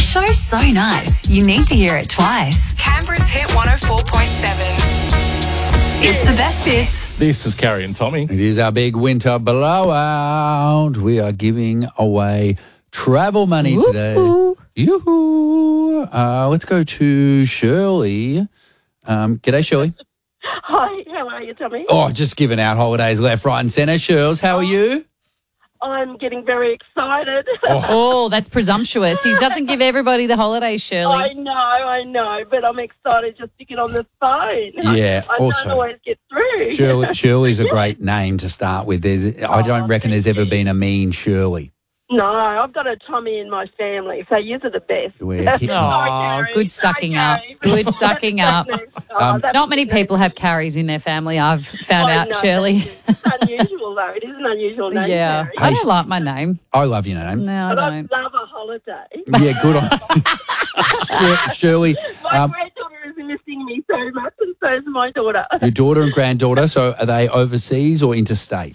show's so nice, you need to hear it twice. Canberra's Hit 104.7. It's the best bits. This is Carrie and Tommy. It is our big winter blowout. We are giving away travel money today. Yoo-hoo. Let's go to Shirley. G'day, Shirley. Hi, how are you, Tommy? Oh, just giving out holidays left, right and centre. Shirls, how are you? I'm getting very excited. Oh, that's presumptuous. He doesn't give everybody the holidays, Shirley. I know, but I'm excited just to get on the phone. Yeah, I also. don't always get through. Shirley's a great name to start with. I don't reckon there's ever been a mean Shirley. No, I've got a Tommy in my family, so you are the best. Oh, good sucking up. Good sucking up. Not many people have Carries in their family, I've found out, Shirley. It's unusual, though. It is an unusual name, Yeah, Carrie. I don't like my name. I love your name. No, I But I don't. love a holiday. Yeah, good on Shirley. My granddaughter is missing me so much, and so is my daughter. Your daughter and granddaughter, so are they overseas or interstate?